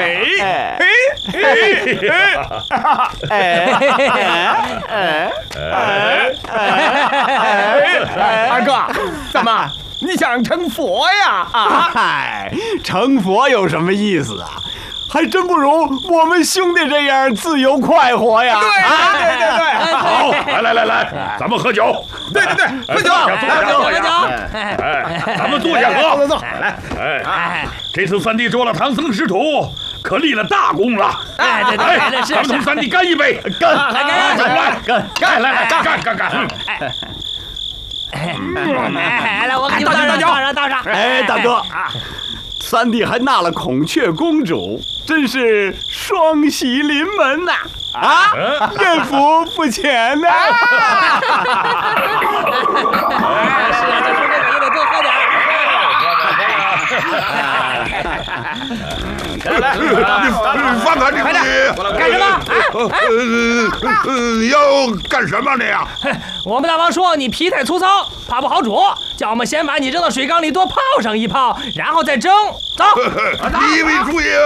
二哥，怎么你想成佛呀？ 嗨，成佛有什么意思啊？还真不如我们兄弟这样自由快活呀！ 对， 好，来，咱们喝酒。 对，喝酒， 咱们坐下喝。 坐， 来，这次三弟捉了唐僧师徒，可立了大功了。 对， 咱们同三弟干一杯！ 干！ 来， 来，我给你们倒上。 哎，大哥，三弟还纳了孔雀公主，真是双喜临门呐！艳福不浅呐！ 是啊，这说这个也得多喝点。 你放开你！ 干什么？ 你要干什么你呀？ 我们大王说你皮太粗糙，怕不好煮，叫我们先把你扔到水缸里多泡上一泡，然后再蒸。走。 你以为主意